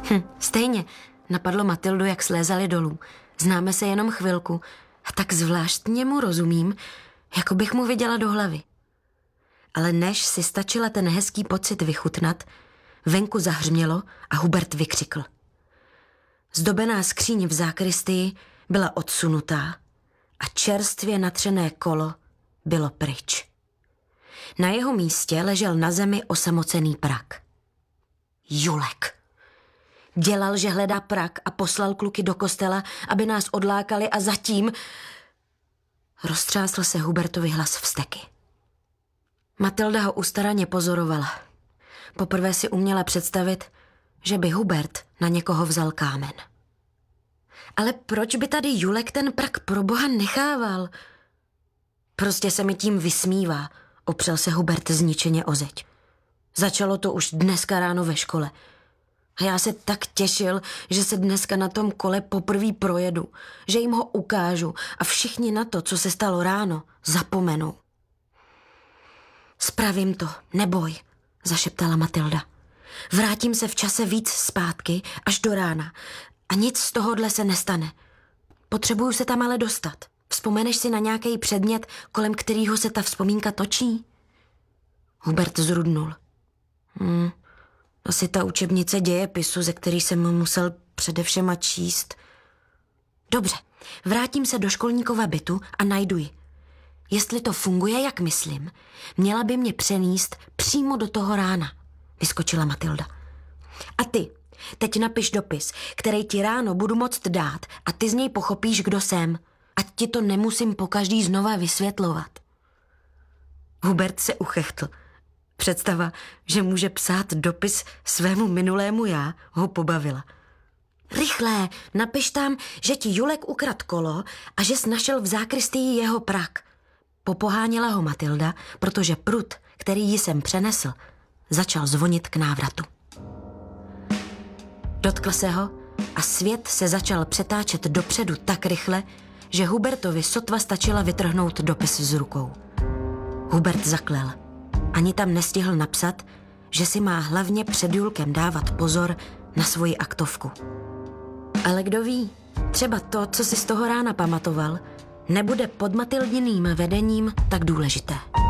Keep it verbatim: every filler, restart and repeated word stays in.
Hm, stejně. Napadlo Matildu, jak slézali dolů. Známe se jenom chvilku a tak zvláštně mu rozumím, jako bych mu viděla do hlavy. Ale než si stačila ten hezký pocit vychutnat, venku zahřmělo a Hubert vykřikl. Zdobená skříň v zákristii byla odsunutá a čerstvě natřené kolo bylo pryč. Na jeho místě ležel na zemi osamocený prak. Julek. Dělal, že hledá prak a poslal kluky do kostela, aby nás odlákali a zatím... Roztřásl se Hubertovi hlas vzteky. Matilda ho ustaraně pozorovala. Poprvé si uměla představit, že by Hubert na někoho vzal kámen. Ale proč by tady Julek ten prak pro boha nechával? Prostě se mi tím vysmívá, opřel se Hubert zničeně o zeď. Začalo to už dneska ráno ve škole. A já se tak těšil, že se dneska na tom kole poprvé projedu, že jim ho ukážu a všichni na to, co se stalo ráno, zapomenou. Spravím to, neboj, zašeptala Matilda. Vrátím se v čase víc zpátky až do rána a nic z tohohle se nestane. Potřebuju se tam ale dostat. Vzpomeneš si na nějaký předmět, kolem kterého se ta vzpomínka točí? Hubert zrudnul. Hmm, asi ta učebnice dějepisu, ze který jsem mu musel především číst. Dobře, vrátím se do školníkova bytu a najdu ji. Jestli to funguje, jak myslím, měla by mě přenést přímo do toho rána, vyskočila Matilda. A ty, teď napiš dopis, který ti ráno budu moct dát a ty z něj pochopíš, kdo jsem. Ať ti to nemusím pokaždý znova vysvětlovat. Hubert se uchechtl. Představa, že může psát dopis svému minulému já, ho pobavila. Rychle, napiš tam, že ti Julek ukradl kolo a že jsi našel v zákristii jeho prak. Popoháněla ho Matilda, protože prut, který ji sem přenesl, začal zvonit k návratu. Dotkl se ho a svět se začal přetáčet dopředu tak rychle, že Hubertovi sotva stačila vytrhnout dopis z rukou. Hubert zaklel. Ani tam nestihl napsat, že si má hlavně před Julkem dávat pozor na svoji aktovku. Ale kdo ví, třeba to, co si z toho rána pamatoval, nebude pod Matildiným vedením tak důležité.